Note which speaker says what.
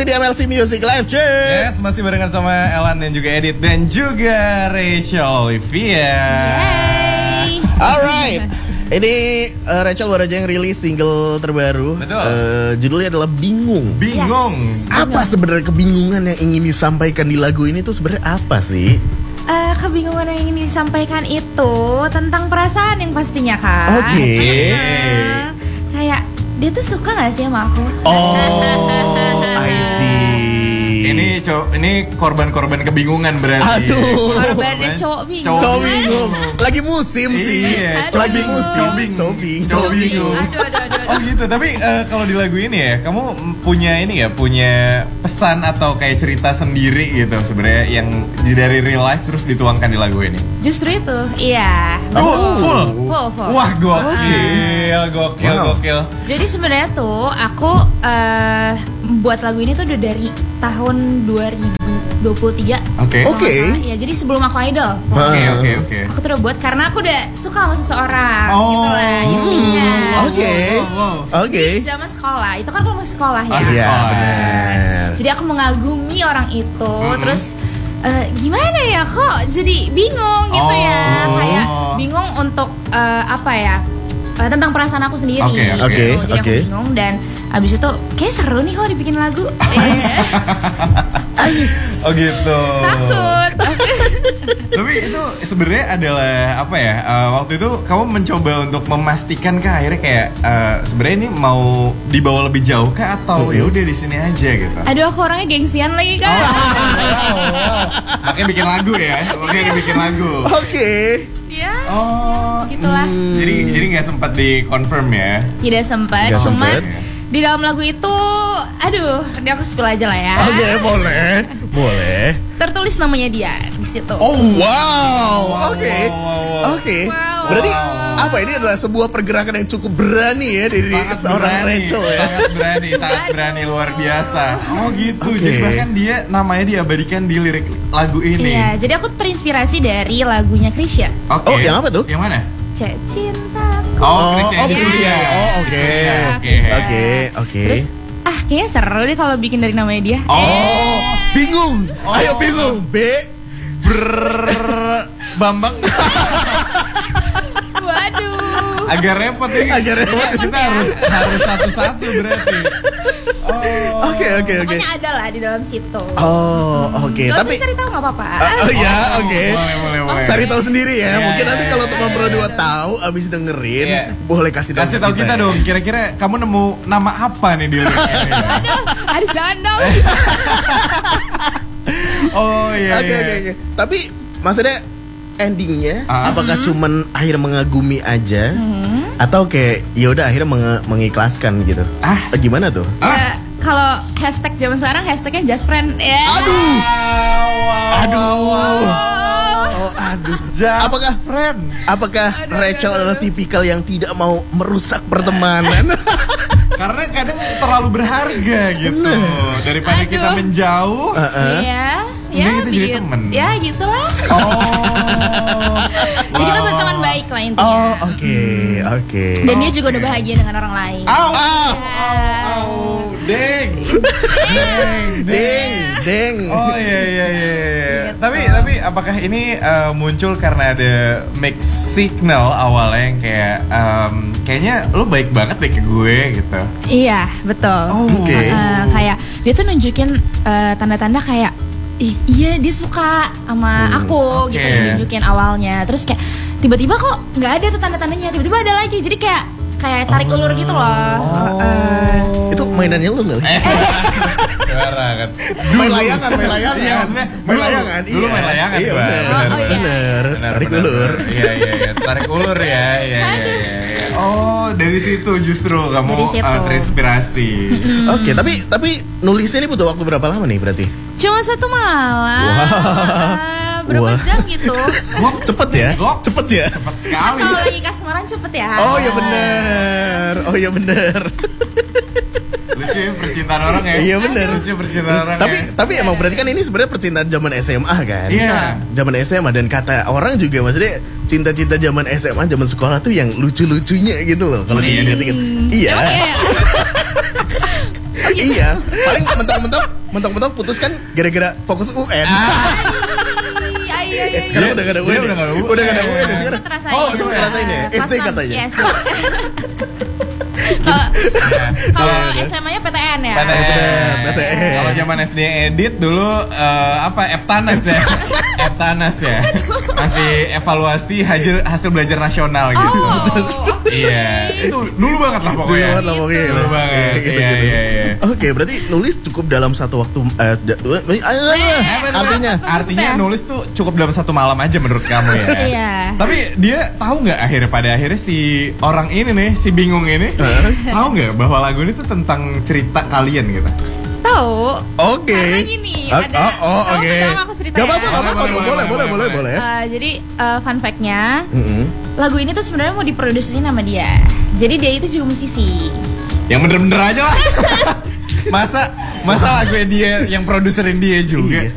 Speaker 1: Masih di MLC Music Live, cuy.
Speaker 2: Yes, masih barengan sama Elan dan juga Edit dan juga Rachel Olivia.
Speaker 3: Yay.
Speaker 1: Alright. Ini Rachel baru aja yang rilis single terbaru.
Speaker 2: Betul.
Speaker 1: Judulnya adalah Bingung.
Speaker 2: Bingung.
Speaker 3: Yes.
Speaker 1: Apa sebenarnya kebingungan yang ingin disampaikan di lagu ini tuh sebenarnya apa sih?
Speaker 3: Kebingungan yang ingin disampaikan itu tentang perasaan yang pastinya kan.
Speaker 1: Oke.
Speaker 3: Kayak dia tuh suka gak sih sama aku?
Speaker 1: Oh, I see.
Speaker 2: Ini korban-korban kebingungan berarti.
Speaker 1: Aduh.
Speaker 3: Korbannya cowok bingung.
Speaker 1: Cowok bingung. Lagi musim sih.
Speaker 2: Iya,
Speaker 1: Lagi
Speaker 3: cowok
Speaker 1: musim.
Speaker 2: Cowok bingung.
Speaker 3: Aduh.
Speaker 2: Oh gitu, tapi kalau di lagu ini ya, kamu punya ini ya, punya pesan atau kayak cerita sendiri gitu sebenarnya yang dari real life terus dituangkan di lagu ini.
Speaker 3: Justru itu, iya.
Speaker 2: Full. Wah,
Speaker 1: Okay.
Speaker 2: gokil.
Speaker 3: Jadi sebenarnya tuh aku buat lagu ini tuh udah dari tahun 2023.
Speaker 2: Oke.
Speaker 1: Oke.
Speaker 3: Ya, jadi sebelum aku idol.
Speaker 2: Oke.
Speaker 3: Aku tuh udah buat karena aku udah suka sama seseorang
Speaker 2: Oh.
Speaker 3: gitu lah intinya.
Speaker 1: Oke.
Speaker 2: Wow.
Speaker 1: Oke.
Speaker 3: Di zaman sekolah, itu kan aku masih sekolah ya.
Speaker 2: Masih
Speaker 1: Iya,
Speaker 2: sekolah.
Speaker 1: benar.
Speaker 3: Jadi aku mengagumi orang itu, terus gimana ya kok jadi bingung gitu ya,
Speaker 2: Oh.
Speaker 3: kayak bingung untuk apa ya, tentang perasaan aku sendiri.
Speaker 2: Oke.
Speaker 3: gitu. Jadi
Speaker 1: Oke.
Speaker 3: aku bingung dan abis itu kayak seru nih kalau dibikin lagu.
Speaker 2: Oh gitu.
Speaker 3: Takut.
Speaker 2: Tapi itu sebenarnya adalah apa ya? Waktu itu kamu mencoba untuk memastikan kah akhirnya kayak sebenarnya ini mau dibawa lebih jauh kah atau ya udah di sini aja gitu.
Speaker 3: Aduh, aku orangnya gengsian lagi kan.
Speaker 2: Makanya bikin lagu ya. Makanya bikin lagu.
Speaker 1: Oke.
Speaker 3: Ya,
Speaker 2: Oh.
Speaker 3: gitulah.
Speaker 2: Jadi nggak sempat di confirm ya.
Speaker 3: Tidak sempat,
Speaker 1: Nggak
Speaker 3: cuma
Speaker 1: sempet.
Speaker 3: di dalam lagu itu, aduh, ini aku spill aja lah ya.
Speaker 1: Oke, boleh.
Speaker 3: Tertulis namanya dia di situ.
Speaker 1: Oh, wow. Oke.
Speaker 2: Wow.
Speaker 1: Oke.
Speaker 3: Wow.
Speaker 1: Berarti apa ini adalah sebuah pergerakan yang cukup berani ya dari seorang Rachel ya.
Speaker 2: Sangat berani luar biasa. Oh gitu.
Speaker 1: Oke.
Speaker 2: Jadi bahkan dia namanya diabadikan di lirik lagu ini.
Speaker 3: Iya, jadi aku terinspirasi dari lagunya Krisya.
Speaker 2: Oke.
Speaker 1: Oh, yang apa tuh?
Speaker 2: Yang mana?
Speaker 3: Cek cintaku.
Speaker 2: Oh, Krisya.
Speaker 1: Krisya. Oh, oke.
Speaker 3: Krisya.
Speaker 1: Oke.
Speaker 3: Terus, kayaknya seru deh kalau bikin dari namanya dia.
Speaker 1: Oh, bingung. Ayo bingung.
Speaker 2: Bambang.
Speaker 3: Waduh.
Speaker 2: Agak repot ini.
Speaker 1: Agak repot.
Speaker 2: Kita harus satu-satu berarti.
Speaker 1: Oke.
Speaker 3: Pokoknya ada lah di dalam situ.
Speaker 1: Oh, oke.
Speaker 3: Gak
Speaker 1: Tapi
Speaker 3: usah cari tahu nggak apa-apa.
Speaker 1: oh ya, oke.
Speaker 2: Boleh.
Speaker 1: Cari tahu sendiri ya.
Speaker 2: Iya,
Speaker 1: Mungkin nanti
Speaker 2: iya,
Speaker 1: kalau
Speaker 2: iya,
Speaker 1: teman
Speaker 2: iya,
Speaker 1: Pro 2
Speaker 2: iya.
Speaker 1: tahu abis dengerin,
Speaker 2: Iya.
Speaker 1: boleh kasih tahu
Speaker 2: Kita dong. Kira-kira kamu nemu nama apa nih di lirik ini?
Speaker 3: Aduh, ada sandal.
Speaker 2: Oh iya.
Speaker 1: Oke. Tapi maksudnya endingnya
Speaker 2: Ah.
Speaker 1: apakah cuman akhirnya mengagumi aja atau kayak ya udah akhirnya mengikhlaskan gitu? Gimana tuh?
Speaker 3: Ya, kalau hashtag zaman sekarang hashtagnya just friend. Ya.
Speaker 1: Aduh.
Speaker 3: Oh.
Speaker 1: Oh, aduh.
Speaker 2: Just
Speaker 1: Apakah
Speaker 2: friend.
Speaker 1: Apakah Rachel adalah tipikal yang tidak mau merusak pertemanan?
Speaker 2: Karena kadang terlalu berharga gitu. Daripada
Speaker 3: Aduh.
Speaker 2: kita menjauh.
Speaker 3: Iya,
Speaker 2: Mending kita jadi temen.
Speaker 3: Ya gitulah.
Speaker 2: Oh.
Speaker 3: Jadi kita berteman baik lah intinya.
Speaker 1: Oh, oke.
Speaker 3: Dan dia juga udah bahagia dengan orang lain.
Speaker 2: Au.
Speaker 3: Ya.
Speaker 2: Deng.
Speaker 1: Deng.
Speaker 2: Oh iya. Tapi apakah ini muncul karena ada mixed signal awalnya yang kayak kayaknya lu baik banget deh ke gue gitu.
Speaker 3: Iya, betul.
Speaker 2: Oh,
Speaker 1: oke.
Speaker 3: Kayak dia tuh nunjukin tanda-tanda kayak iya dia suka sama aku
Speaker 2: Oke.
Speaker 3: gitu, nunjukin awalnya. Terus kayak tiba-tiba kok nggak ada tuh tanda-tandanya, tiba-tiba ada lagi. Jadi kayak tarik ulur gitu loh.
Speaker 1: Itu mainannya lu nggak?
Speaker 2: Suara kan.
Speaker 1: Main layangan.
Speaker 2: Iya, maksudnya
Speaker 1: Main layangan.
Speaker 2: Dulu main layangan
Speaker 1: Iya,
Speaker 2: gua.
Speaker 1: bener. Tarik
Speaker 2: Bener.
Speaker 1: ulur.
Speaker 2: Iya. Tarik ulur ya. Iya. Oh, dari situ justru kamu
Speaker 3: Dari situ.
Speaker 2: terinspirasi.
Speaker 1: Oke, tapi nulisnya ini butuh waktu berapa lama nih berarti?
Speaker 3: Cuma 1 malam. Berapa
Speaker 1: Wah.
Speaker 3: jam gitu?
Speaker 1: Cepet ya?
Speaker 2: Goks.
Speaker 1: Cepet ya?
Speaker 2: Cepet sekali.
Speaker 3: Kalau lagi kasmaran cepet ya.
Speaker 1: Oh iya bener.
Speaker 2: Lucu ya percintaan orang ya.
Speaker 1: Iya, bener.
Speaker 2: Lucu percintaan orang.
Speaker 1: Tapi emang berarti kan ini sebenarnya percintaan zaman SMA kan?
Speaker 2: Iya.
Speaker 1: Zaman SMA dan kata orang juga maksudnya cinta-cinta zaman SMA, zaman sekolah tuh yang lucu-lucunya gitu loh kalau diinget-inget. Iya.
Speaker 3: Emang iya.
Speaker 1: Iya. Paling mentok-mentok mentok-mentok putus kan gara-gara fokus UN.
Speaker 3: Iya.
Speaker 1: Sekarang udah gak ada UN.
Speaker 2: Udah gak ada UN.
Speaker 1: Udah gak ada UN ya sekarang.
Speaker 3: Ngerasain.
Speaker 1: Oh, sempat ngerasain ya.
Speaker 3: Pas
Speaker 1: SD katanya.
Speaker 3: Iya, SD. Kalau SMA-nya PTN ya.
Speaker 2: PTN. Kalau zaman SD edit dulu Eptanas ya. Eptanas ya. Masih evaluasi hasil belajar nasional gitu. Iya. Itu dulu banget lah pokoknya.
Speaker 1: Dulu banget lah pokoknya.
Speaker 2: Dulu banget. Iya.
Speaker 1: Oke, berarti nulis cukup dalam satu waktu.
Speaker 2: Artinya nulis tuh cukup dalam satu malam aja menurut kamu ya.
Speaker 3: Iya.
Speaker 2: Tapi dia tahu nggak pada akhirnya si orang ini nih, si bingung ini, tahu nggak bahwa lagu ini tuh tentang cerita kalian gitu?
Speaker 3: Tahu.
Speaker 1: Oke.
Speaker 3: Karena gini, ada.
Speaker 1: Oke.
Speaker 3: Aku cerita
Speaker 1: Gak
Speaker 3: ya.
Speaker 1: apa-apa, boleh.
Speaker 3: Jadi fun fact-nya, lagu ini tuh sebenarnya mau diproduserin sama dia. Jadi dia itu juga musisi.
Speaker 2: Yang bener-bener aja lah. Masa lagu dia yang produserin dia juga.